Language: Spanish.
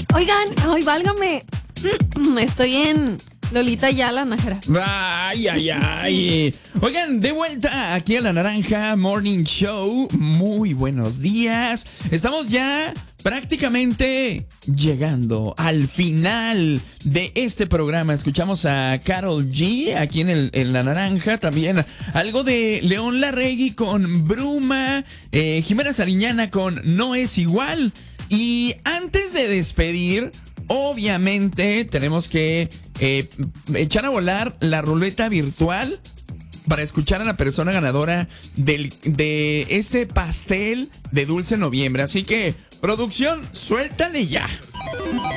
Oigan, ay, válgame. Estoy en Lolita Ayala, Nájera. Ay, ay, ay. Oigan, de vuelta aquí a La Naranja Morning Show. Muy buenos días. Estamos ya prácticamente llegando al final de este programa. Escuchamos a Karol G aquí en La Naranja. También algo de León Larregui con Bruma. Jimena Sariñana con No Es Igual. Y antes de despedir, obviamente tenemos que echar a volar la ruleta virtual para escuchar a la persona ganadora de este pastel de Dulce Noviembre. Así que, producción, suéltale ya.